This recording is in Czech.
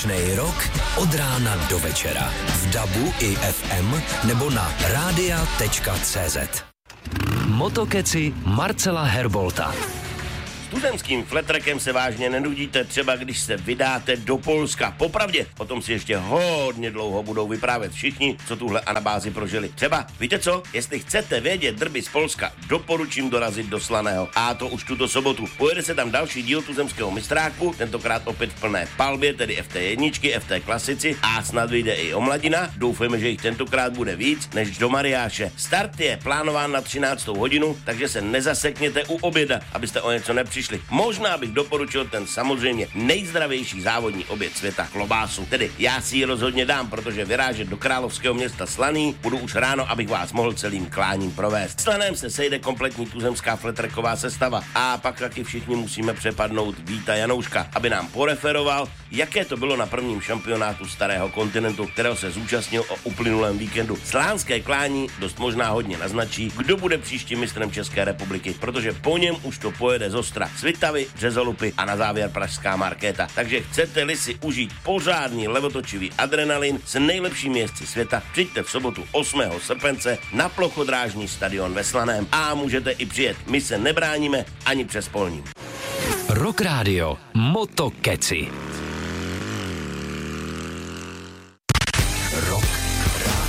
Rok od rána do večera v DABu i FM nebo na radia.cz. Motokeci Marcela Herbolta. Tuzemským flattrackem se vážně nenudíte, třeba když se vydáte do Polska. Popravdě, o tom si ještě hodně dlouho budou vyprávět všichni, co tuhle anabázi prožili. Třeba, víte co, jestli chcete vědět drby z Polska, doporučím dorazit do Slaného. A to už tuto sobotu. Pojede se tam další díl tuzemského mistráku, tentokrát opět v plné palbě, tedy FT1, FT klasici a snad vyjde i omladina. Doufejme, že jich tentokrát bude víc než do Mariáše. Start je plánován na 13. hodinu, takže se nezasekněte u oběda, abyste o něco nepřišli. Možná bych doporučil ten samozřejmě nejzdravější závodní oběd světa, klobásu. Tedy já si ji rozhodně dám, protože vyrážet do královského města Slaný budu už ráno, abych vás mohl celým kláním provést. V Slaném se sejde kompletní tuzemská flattracková sestava a pak taky všichni musíme přepadnout Víta Janouška, aby nám poreferoval, jaké to bylo na prvním šampionátu starého kontinentu, kterého se zúčastnil o uplynulém víkendu. Slánské klání dost možná hodně naznačí, kdo bude příštím mistrem České republiky, protože po něm už to pojede z ostra. Svitavy, Březolupy a na závěr pražská markéta. Takže chcete-li si užít pořádný levotočivý adrenalin s nejlepšími jezdci světa, přijďte v sobotu 8. srpence na plochodrážní stadion ve Slaném a můžete i přijet. My se nebráníme ani přes polním. Rock Radio Motokeci.